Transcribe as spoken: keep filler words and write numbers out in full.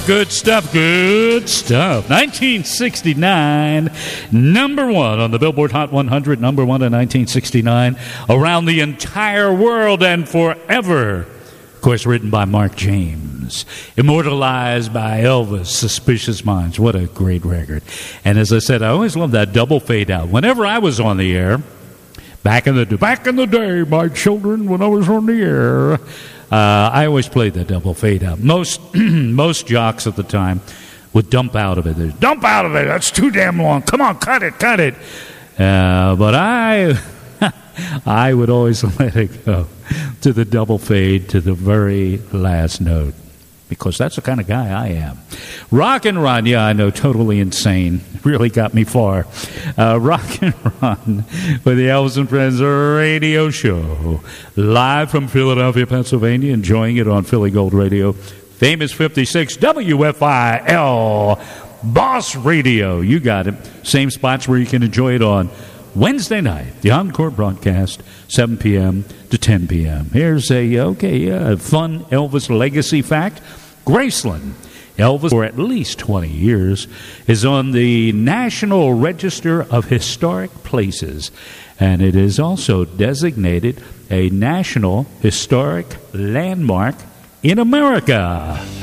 Good stuff, good stuff. nineteen sixty-nine, number one on the Billboard Hot one hundred, number one in nineteen sixty-nine, around the entire world and forever. Of course, written by Mark James, immortalized by Elvis, Suspicious Minds. What a great record. And as I said, I always loved that double fade out. Whenever I was on the air, back in the, back in the day, my children, when I was on the air, Uh, I always played that double fade out. Most most jocks at the time would dump out of it. They'd, dump out of it. That's too damn long. Come on, cut it, cut it. Uh, but I I would always let it go to the double fade to the very last note, because that's the kind of guy I am. Rock and Ron, yeah, I know, totally insane. Really got me far. Uh, Rock and Ron with the Elvis and Friends radio show. Live from Philadelphia, Pennsylvania, enjoying it on Philly Gold Radio. Famous fifty-six W F I L. Boss Radio. You got it. Same spots where you can enjoy it on Wednesday night. The encore broadcast, seven p.m. to ten p.m. Here's a, okay, uh, fun Elvis legacy fact. Graceland, Elvis, for at least twenty years, is on the National Register of Historic Places, and it is also designated a National Historic Landmark in America.